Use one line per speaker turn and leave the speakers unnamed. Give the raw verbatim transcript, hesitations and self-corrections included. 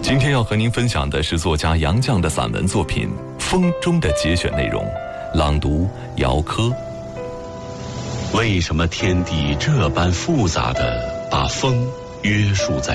今天要和您分享的是作家杨绛的散文作品《风》中的节选内容，朗读姚科。
为什么天地这般复杂地把风约束在